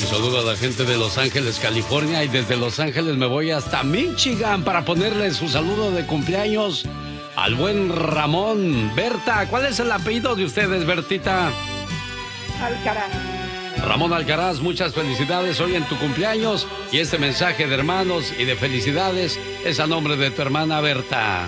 Un saludo a la gente de Los Ángeles, California, y desde Los Ángeles me voy hasta Michigan para ponerle su saludo de cumpleaños al buen Ramón. Berta, ¿cuál es el apellido de ustedes, Bertita? Alcaraz. Ramón Alcaraz, muchas felicidades hoy en tu cumpleaños, y este mensaje de hermanos y de felicidades es a nombre de tu hermana Berta.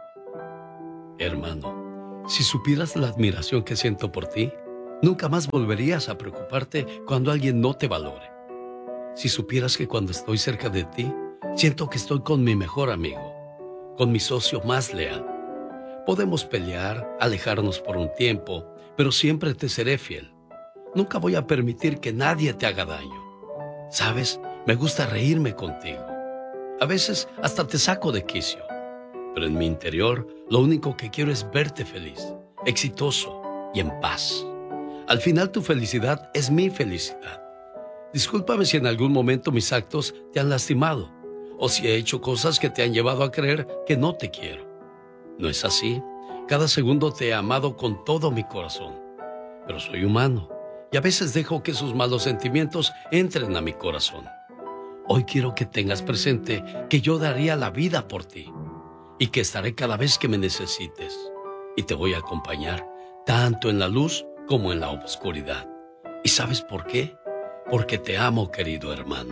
Hermano, si supieras la admiración que siento por ti, nunca más volverías a preocuparte cuando alguien no te valore. Si supieras que cuando estoy cerca de ti, siento que estoy con mi mejor amigo, con mi socio más leal. Podemos pelear, alejarnos por un tiempo, pero siempre te seré fiel. Nunca voy a permitir que nadie te haga daño. Sabes, me gusta reírme contigo. A veces hasta te saco de quicio. Pero en mi interior, lo único que quiero es verte feliz, exitoso y en paz. Al final, tu felicidad es mi felicidad. Discúlpame si en algún momento mis actos te han lastimado, o si he hecho cosas que te han llevado a creer que no te quiero. No es así. Cada segundo te he amado con todo mi corazón. Pero soy humano, y a veces dejo que sus malos sentimientos entren a mi corazón. Hoy quiero que tengas presente que yo daría la vida por ti, y que estaré cada vez que me necesites. Y te voy a acompañar, tanto en la luz como en la oscuridad. ¿Y sabes por qué? Porque te amo, querido hermano.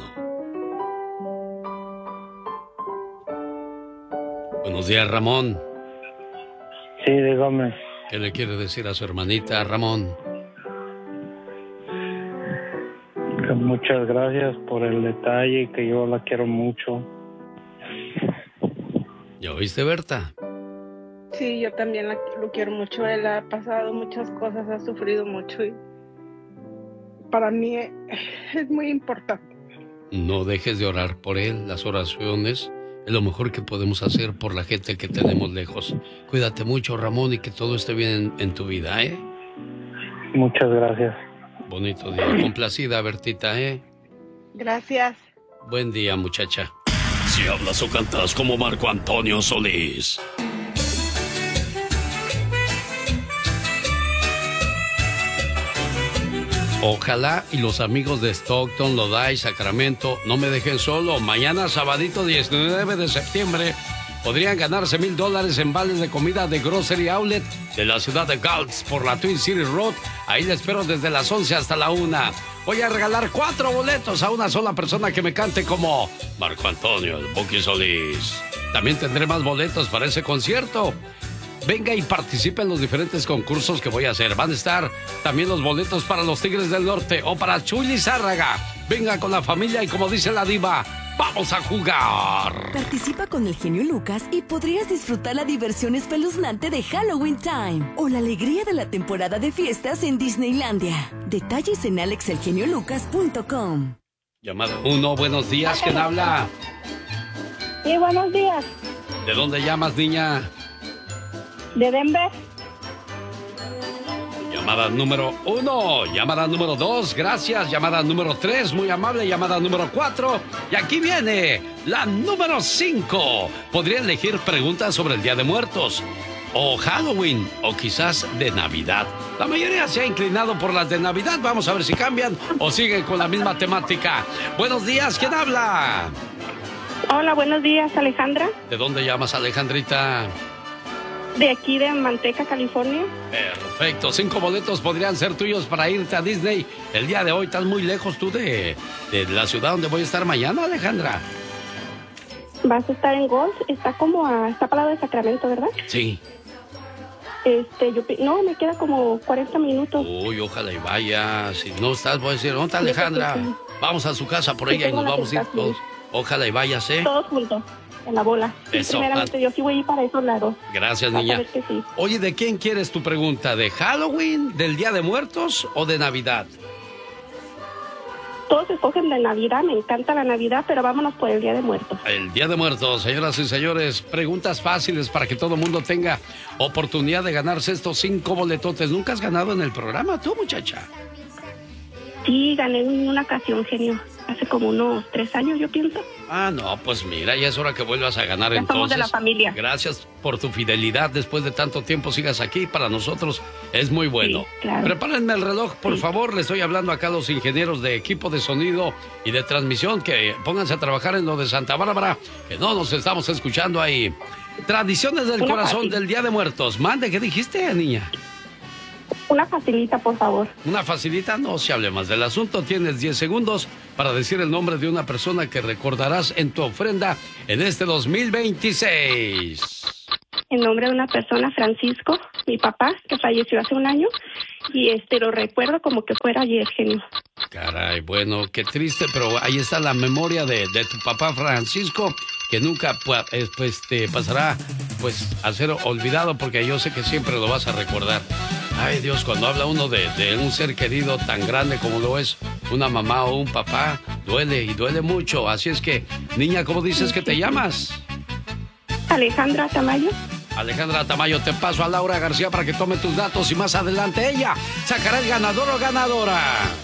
Buenos días, Ramón. Sí, dígame. ¿Qué le quiere decir a su hermanita, Ramón? Que muchas gracias por el detalle, que yo la quiero mucho. ¿Ya oíste, Berta? Sí, yo también lo quiero mucho. Él ha pasado muchas cosas, ha sufrido mucho y para mí es muy importante. No dejes de orar por él. Las oraciones es lo mejor que podemos hacer por la gente que tenemos lejos. Cuídate mucho, Ramón, y que todo esté bien en tu vida, ¿eh? Muchas gracias. Bonito día. Complacida, Bertita, ¿eh? Gracias. Buen día, muchacha. Si hablas o cantas como Marco Antonio Solís. Ojalá y los amigos de Stockton, Lodi, Sacramento no me dejen solo. Mañana, sabadito 19 de septiembre, podrían ganarse $1,000 en vales de comida de Grocery Outlet de la ciudad de Gulch por la Twin City Road. Ahí les espero desde las 11 hasta la 1. Voy a regalar 4 boletos a una sola persona que me cante como Marco Antonio, el Buki Solís. También tendré más boletos para ese concierto. Venga y participe en los diferentes concursos que voy a hacer. Van a estar también los boletos para los Tigres del Norte o para Chuy Lizárraga. Venga con la familia y, como dice la diva, ¡vamos a jugar! Participa con el genio Lucas y podrías disfrutar la diversión espeluznante de Halloween Time o la alegría de la temporada de fiestas en Disneylandia. Detalles en alexelgeniolucas.com. Llamada 1, buenos días, ¿quién habla? Sí, buenos días. ¿De dónde llamas, niña? De Denver. Llamada número 1, llamada número 2, gracias. Llamada número 3, muy amable. Llamada número 4, y aquí viene la número 5. Podría elegir preguntas sobre el Día de Muertos, o Halloween, o quizás de Navidad. La mayoría se ha inclinado por las de Navidad. Vamos a ver si cambian o siguen con la misma temática. Buenos días, ¿quién habla? Hola, buenos días, Alejandra. ¿De dónde llamas, Alejandrita? De aquí de Manteca, California. Perfecto, 5 boletos podrían ser tuyos para irte a Disney el día de hoy. ¿Estás muy lejos tú de la ciudad donde voy a estar mañana, Alejandra? Vas a estar en Golf, está para lado de Sacramento, ¿verdad? Sí. No, me queda como 40 minutos. Uy, ojalá y vaya. Si no estás, voy a decir, ¿dónde está Alejandra? Sí. Vamos a su casa por ella y nos vamos a ir todos. Ojalá y vayas, ¿eh? Todos juntos. En la bola. Eso. Primeramente, yo sí voy a ir para esos lados. Gracias, niña. Sí. Oye, ¿de quién quieres tu pregunta? ¿De Halloween, del Día de Muertos o de Navidad? Todos escogen de Navidad, me encanta la Navidad, pero vámonos por el Día de Muertos. El Día de Muertos, señoras y señores, preguntas fáciles para que todo el mundo tenga oportunidad de ganarse estos 5 boletotes. ¿Nunca has ganado en el programa tú, muchacha? Sí, gané en una ocasión, genio. Hace como unos 3 años, yo pienso. Ah, no, pues mira, ya es hora que vuelvas a ganar Ya entonces. somos de la familia. Gracias por tu fidelidad. Después de tanto tiempo sigas aquí. Para nosotros es muy bueno. Sí, claro. Prepárenme el reloj, por favor. Le estoy hablando acá a los ingenieros de equipo de sonido y de transmisión que pónganse a trabajar en lo de Santa Bárbara, que no nos estamos escuchando ahí. Tradiciones del corazón del Día de Muertos. Mande, ¿qué dijiste, niña? Una facilita, por favor. Una facilita, no se hable más del asunto. Tienes 10 segundos para decir el nombre de una persona que recordarás en tu ofrenda en este 2026. En nombre de una persona, Francisco, mi papá, que falleció hace un año, y lo recuerdo como que fuera ayer, genio. Caray, bueno, qué triste, pero ahí está la memoria de tu papá Francisco, que nunca te pasará pues a ser olvidado, porque yo sé que siempre lo vas a recordar. Ay, Dios, cuando habla uno de un ser querido tan grande como lo es una mamá o un papá, duele y duele mucho. Así es que, niña, ¿cómo dices que te llamas? Alejandra Tamayo. Alejandra Tamayo, te paso a Laura García para que tome tus datos y más adelante ella sacará el ganador o ganadora.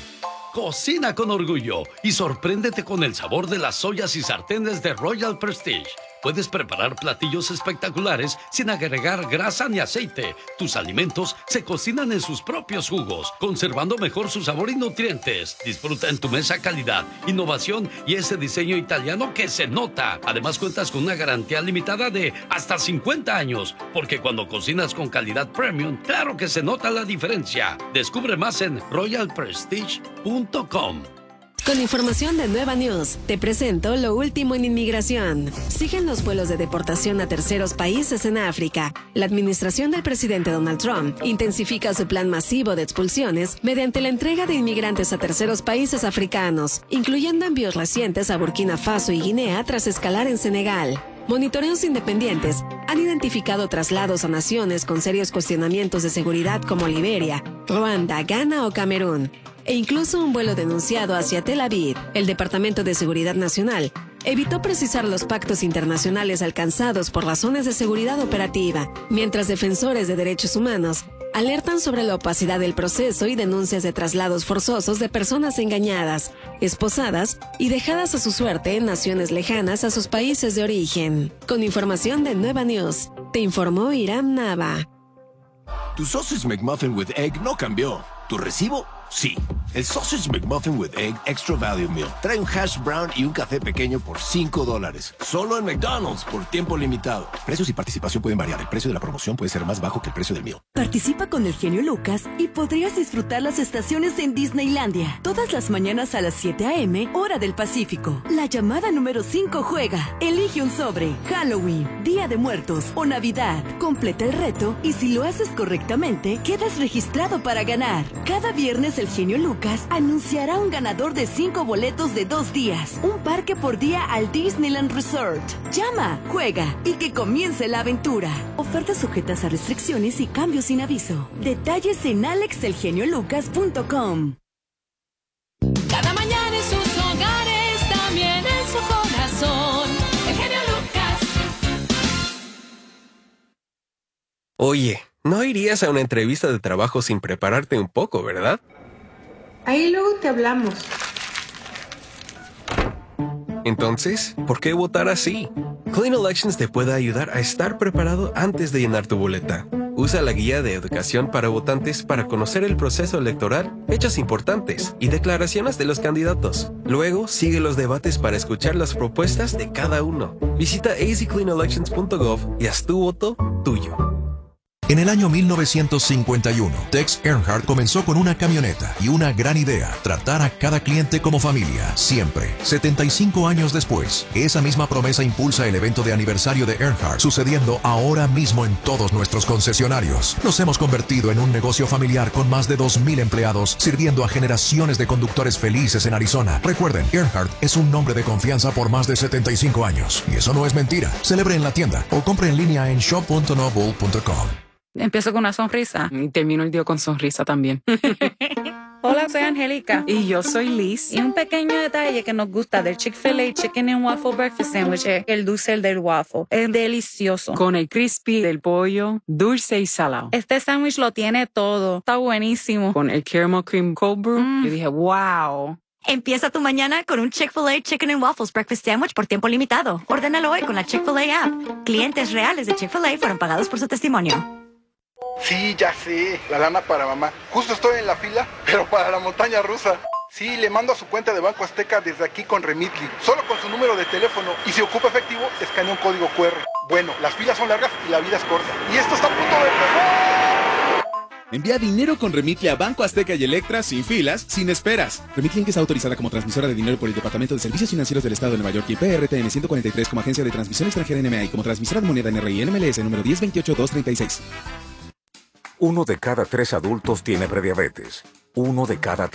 Cocina con orgullo y sorpréndete con el sabor de las ollas y sartenes de Royal Prestige. Puedes preparar platillos espectaculares sin agregar grasa ni aceite. Tus alimentos se cocinan en sus propios jugos, conservando mejor su sabor y nutrientes. Disfruta en tu mesa calidad, innovación y ese diseño italiano que se nota. Además, cuentas con una garantía limitada de hasta 50 años, porque cuando cocinas con calidad premium, claro que se nota la diferencia. Descubre más en royalprestige.com. Con información de Nueva News, te presento lo último en inmigración. Siguen los vuelos de deportación a terceros países en África. La administración del presidente Donald Trump intensifica su plan masivo de expulsiones mediante la entrega de inmigrantes a terceros países africanos, incluyendo envíos recientes a Burkina Faso y Guinea tras escalar en Senegal. Monitoreos independientes han identificado traslados a naciones con serios cuestionamientos de seguridad como Liberia, Ruanda, Ghana o Camerún, e incluso un vuelo denunciado hacia Tel Aviv. El Departamento de Seguridad Nacional evitó precisar los pactos internacionales alcanzados por razones de seguridad operativa, mientras defensores de derechos humanos alertan sobre la opacidad del proceso y denuncias de traslados forzosos de personas engañadas, esposadas y dejadas a su suerte en naciones lejanas a sus países de origen. Con información de Nueva News, te informó Irán Nava. Tu Sausage McMuffin with Egg no cambió. ¿Tu recibo? Sí. El Sausage McMuffin with Egg Extra Value Meal trae un hash brown y un café pequeño por $5. Solo en McDonald's por tiempo limitado. Precios y participación pueden variar. El precio de la promoción puede ser más bajo que el precio del meal. Participa con el genio Lucas y podrías disfrutar las estaciones en Disneylandia. Todas las mañanas a las 7 a.m., hora del Pacífico. La llamada número 5 juega. Elige un sobre. Halloween, Día de Muertos o Navidad. Completa el reto y si lo haces correctamente, quedas registrado para ganar. Cada viernes el genio Lucas anunciará un ganador de 5 boletos de 2 días. Un parque por día al Disneyland Resort. Llama, juega y que comience la aventura. Ofertas sujetas a restricciones y cambios sin aviso. Detalles en alexelgeniolucas.com. Cada mañana en sus hogares, también en su corazón. El genio Lucas. Oye, no irías a una entrevista de trabajo sin prepararte un poco, ¿verdad? Ahí luego te hablamos. Entonces, ¿por qué votar así? Clean Elections te puede ayudar a estar preparado antes de llenar tu boleta. Usa la guía de educación para votantes para conocer el proceso electoral, fechas importantes y declaraciones de los candidatos. Luego, sigue los debates para escuchar las propuestas de cada uno. Visita azcleanelections.gov y haz tu voto tuyo. En el año 1951, Tex Earnhardt comenzó con una camioneta y una gran idea: tratar a cada cliente como familia, siempre. 75 años después, esa misma promesa impulsa el evento de aniversario de Earnhardt, sucediendo ahora mismo en todos nuestros concesionarios. Nos hemos convertido en un negocio familiar con más de 2,000 empleados, sirviendo a generaciones de conductores felices en Arizona. Recuerden, Earnhardt es un nombre de confianza por más de 75 años. Y eso no es mentira. Celebre en la tienda o compre en línea en shop.noble.com. Empiezo con una sonrisa y termino el día con sonrisa también. Hola, soy Angélica. Y yo soy Liz. Y un pequeño detalle que nos gusta del Chick-fil-A Chicken and Waffle Breakfast Sandwich es el dulce del waffle. Es delicioso. Con el crispy del pollo, dulce y salado. Este sándwich lo tiene todo. Está buenísimo. Con el caramel cream cold brew, yo dije, wow. Empieza tu mañana con un Chick-fil-A Chicken and Waffles Breakfast Sandwich por tiempo limitado. Ordénalo hoy con la Chick-fil-A app. Clientes reales de Chick-fil-A fueron pagados por su testimonio. Sí, ya sé, la lana para mamá. Justo estoy en la fila, pero para la montaña rusa. Sí, le mando a su cuenta de Banco Azteca desde aquí con Remitly. Solo con su número de teléfono. Y si ocupa efectivo, escanea un código QR. Bueno, las filas son largas y la vida es corta. Y esto está a punto de empezar. Envía dinero con Remitly a Banco Azteca y Electra sin filas, sin esperas. Remitly Inc. está autorizada como transmisora de dinero por el Departamento de Servicios Financieros del Estado de Nueva York y PRTN 143 como agencia de transmisión extranjera NMA y como transmisora de moneda NRI NMLS número 1028236. 1 de cada 3 adultos tiene prediabetes. 1 de cada